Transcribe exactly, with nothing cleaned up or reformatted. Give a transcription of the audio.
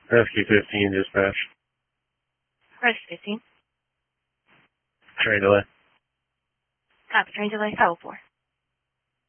Rescue fifteen, dispatch. Rescue fifteen. Train delay. Copy, train delay, five oh four.